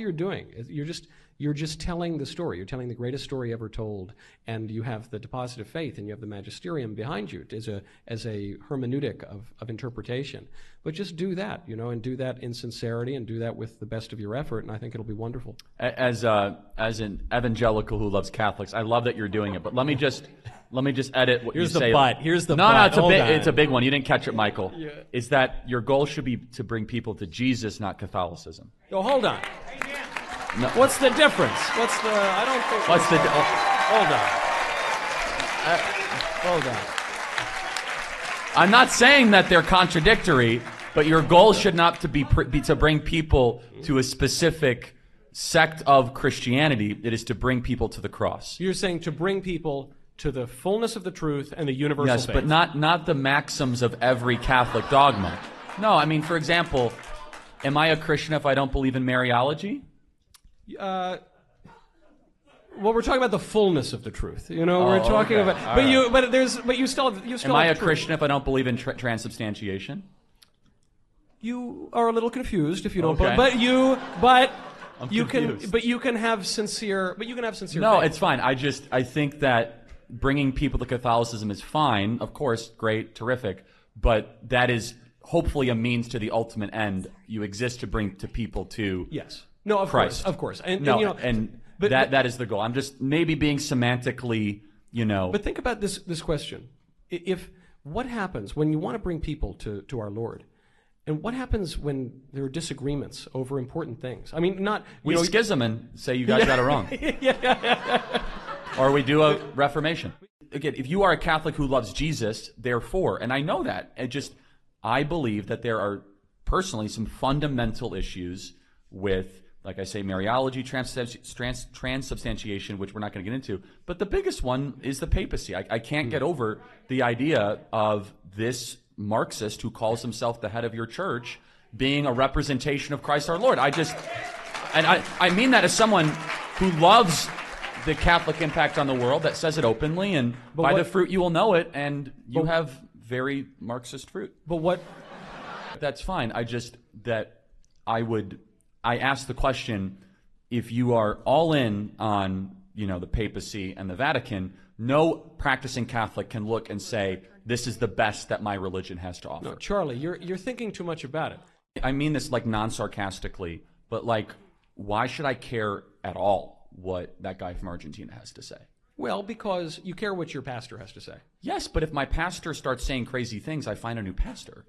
you're doing. You're just telling the story. You're telling the greatest story ever told, and you have the deposit of faith, and you have the magisterium behind you as a hermeneutic of interpretation. But just do that, and do that in sincerity, and do that with the best of your effort, and I think it'll be wonderful. As an evangelical who loves Catholics, I love that you're doing it. But let me just edit what you say. Here's the no, but. No, it's a big one. You didn't catch it, Michael. Yeah. Is that your goal should be to bring people to Jesus, not Catholicism? Oh, hold on. No. What's the difference? I don't think... Hold on. I'm not saying that they're contradictory, but your goal should not be to bring people to a specific sect of Christianity. It is to bring people to the cross. You're saying to bring people to the fullness of the truth and the universal faith. Yes, but not the maxims of every Catholic dogma. No, I mean, for example, am I a Christian if I don't believe in Mariology? Well, we're talking about the fullness of the truth. We're talking about, but you still. Am I a Christian if I don't believe in transubstantiation? You are a little confused if you don't. Okay. But you can have sincere. No, faith. it's fine. I think that bringing people to Catholicism is fine. Of course, great, terrific. But that is hopefully a means to the ultimate end. You exist to bring to people to. Yes. No, of Christ. course. But that is the goal. I'm just maybe being semantically, But think about this question. What happens when you want to bring people to our Lord? And what happens when there are disagreements over important things? I mean, we schism and say you guys got it wrong. Or we do a reformation. Again, if you are a Catholic who loves Jesus, therefore, and I know that, I believe that there are personally some fundamental issues with, like I say, Mariology, transubstantiation, which we're not going to get into. But the biggest one is the papacy. I can't get over the idea of this Marxist who calls himself the head of your church being a representation of Christ our Lord. I mean that as someone who loves the Catholic impact on the world, that says it openly, and the fruit you will know it, and you have very Marxist fruit. But what? That's fine. I ask the question, if you are all in on, the papacy and the Vatican, no practicing Catholic can look and say, this is the best that my religion has to offer. No, Charlie, you're thinking too much about it. I mean this non-sarcastically, but why should I care at all what that guy from Argentina has to say? Well, because you care what your pastor has to say. Yes, but if my pastor starts saying crazy things, I find a new pastor.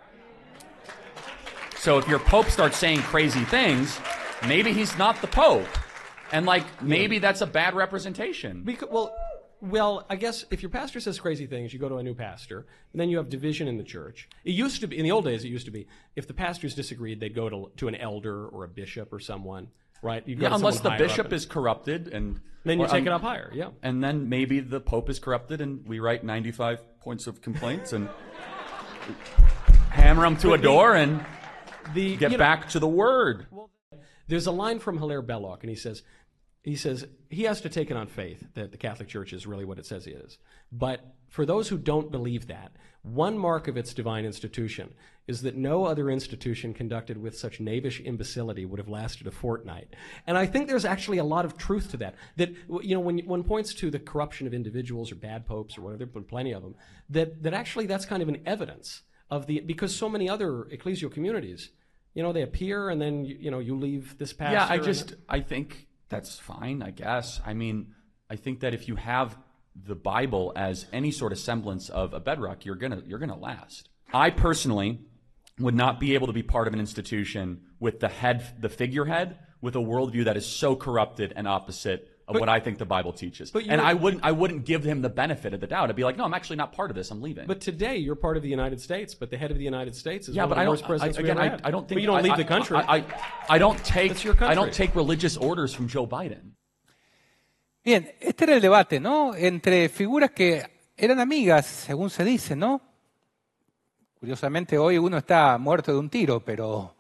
So if your Pope starts saying crazy things, maybe he's not the Pope. And maybe that's a bad representation. Well, I guess if your pastor says crazy things, you go to a new pastor, and then you have division in the church. It used to be, in the old days, if the pastors disagreed, they'd go to an elder or a bishop or someone, right? Unless the bishop is corrupted. And then you take it up higher, yeah. And then maybe the Pope is corrupted, and we write 95 points of complaints and hammer them to a door and get back to the Word. Well, there's a line from Hilaire Belloc, and he says he has to take it on faith that the Catholic Church is really what it says it is. But for those who don't believe that, one mark of its divine institution is that no other institution conducted with such knavish imbecility would have lasted a fortnight. And I think there's actually a lot of truth to that. That, when one points to the corruption of individuals or bad popes or whatever, there have been plenty of them, that actually that's kind of an evidence of because so many other ecclesial communities, they appear and then, you leave this pastor. Yeah, I think that's fine, I guess. I mean, I think that if you have the Bible as any sort of semblance of a bedrock, you're gonna last. I personally would not be able to be part of an institution with the figurehead, with a worldview that is so corrupted and opposite of what I think the Bible teaches. And I wouldn't give him the benefit of the doubt. I'd be like, no, I'm actually not part of this. I'm leaving. But today you're part of the United States, but the head of the United States is one of the worst presidents we ever had. I don't think but you don't leave the country. I don't take religious orders from Joe Biden. Bien, este era el debate, ¿no? Entre figuras que eran amigas, según se dice, ¿no? Curiosamente hoy uno está muerto de un tiro, pero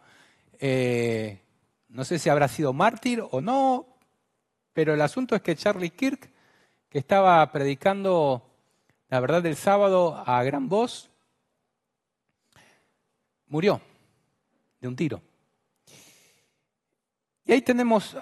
no sé si habrá sido mártir o no. Pero el asunto es que Charlie Kirk, que estaba predicando la verdad del sábado a gran voz, murió de un tiro. Y ahí tenemos